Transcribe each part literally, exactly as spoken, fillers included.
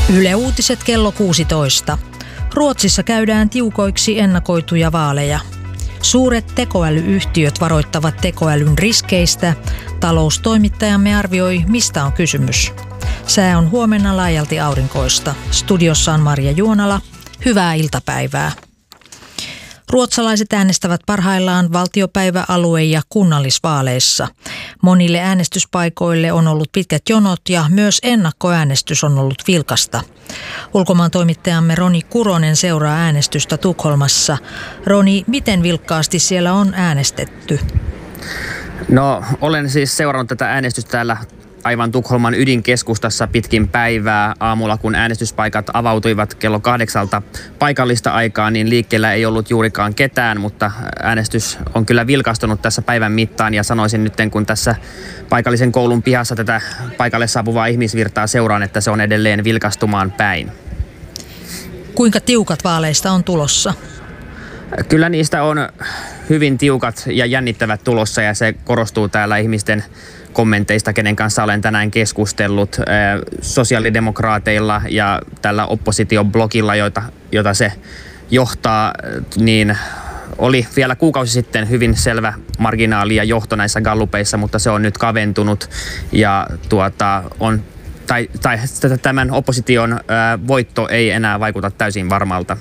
Yle Uutiset kello kuusitoista. Ruotsissa käydään tiukoiksi ennakoituja vaaleja. Suuret tekoälyyhtiöt varoittavat tekoälyn riskeistä. Taloustoimittajamme arvioi, mistä on kysymys. Sää on huomenna laajalti aurinkoista. Studiossa on Marja Juonala. Hyvää iltapäivää. Ruotsalaiset äänestävät parhaillaan valtiopäivä-, alue- ja kunnallisvaaleissa. Monille äänestyspaikoille on ollut pitkät jonot ja myös ennakkoäänestys on ollut vilkasta. Ulkomaan toimittajamme Roni Kuronen seuraa äänestystä Tukholmassa. Roni, miten vilkkaasti siellä on äänestetty? No, olen siis seurannut tätä äänestystä täällä aivan Tukholman ydinkeskustassa pitkin päivää. Aamulla, kun äänestyspaikat avautuivat kello kahdeksalta paikallista aikaa, niin liikkeellä ei ollut juurikaan ketään, mutta äänestys on kyllä vilkastunut tässä päivän mittaan ja sanoisin nyt, kun tässä paikallisen koulun pihassa tätä paikalle saapuvaa ihmisvirtaa seuraan, että se on edelleen vilkastumaan päin. Kuinka tiukat vaaleista on tulossa? Kyllä niistä on hyvin tiukat ja jännittävät tulossa ja se korostuu täällä ihmisten kommenteista, kenen kanssa olen tänään keskustellut. Sosiaalidemokraateilla ja tällä oppositioblogilla, jota, jota se johtaa, niin oli vielä kuukausi sitten hyvin selvä marginaali ja johto näissä gallupeissa, mutta se on nyt kaventunut ja tuota, on, tai, tai tämän opposition ää, voitto ei enää vaikuta täysin varmalta.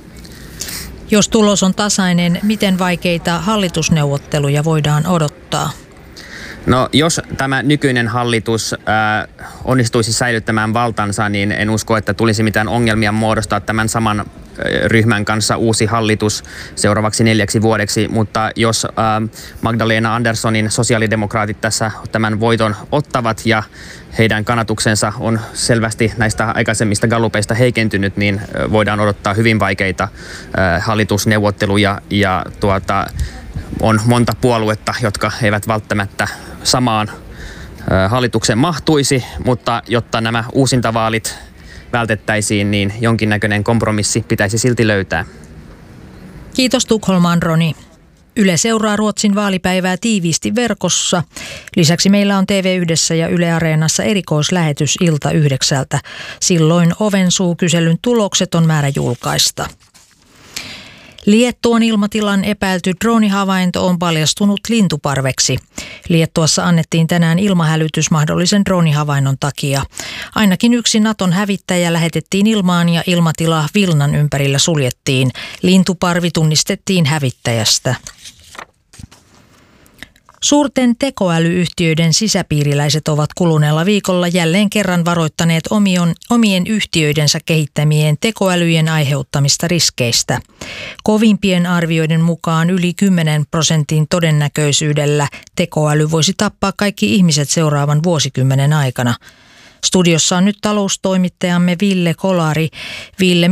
Jos tulos on tasainen, miten vaikeita hallitusneuvotteluja voidaan odottaa? No, jos tämä nykyinen hallitus ää, onnistuisi säilyttämään valtansa, niin en usko, että tulisi mitään ongelmia muodostaa tämän saman ää, ryhmän kanssa uusi hallitus seuraavaksi neljäksi vuodeksi. Mutta jos ää, Magdalena Anderssonin sosiaalidemokraatit tässä tämän voiton ottavat ja heidän kannatuksensa on selvästi näistä aikaisemmista gallupeista heikentynyt, niin voidaan odottaa hyvin vaikeita ää, hallitusneuvotteluja ja tuota, on monta puoluetta, jotka eivät välttämättä samaan hallitukseen mahtuisi, mutta jotta nämä uusintavaalit vältettäisiin, niin jonkinnäköinen kompromissi pitäisi silti löytää. Kiitos Tukholmaan, Roni. Yle seuraa Ruotsin vaalipäivää tiiviisti verkossa. Lisäksi meillä on T V yhdessä ja Yle Areenassa erikoislähetys ilta yhdeksältä. Silloin Ovensuukyselyn tulokset on määrä julkaista. Liettuan ilmatilan epäilty droonihavainto on paljastunut lintuparveksi. Liettuassa annettiin tänään ilmahälytys mahdollisen droonihavainnon takia. Ainakin yksi Naton hävittäjä lähetettiin ilmaan ja ilmatila Vilnan ympärillä suljettiin. Lintuparvi tunnistettiin hävittäjästä. Suurten tekoälyyhtiöiden sisäpiiriläiset ovat kuluneella viikolla jälleen kerran varoittaneet omion, omien yhtiöidensä kehittämien tekoälyjen aiheuttamista riskeistä. Kovimpien arvioiden mukaan yli kymmenen prosentin todennäköisyydellä tekoäly voisi tappaa kaikki ihmiset seuraavan vuosikymmenen aikana. Studiossa on nyt taloustoimittajamme Ville Kolari. Ville,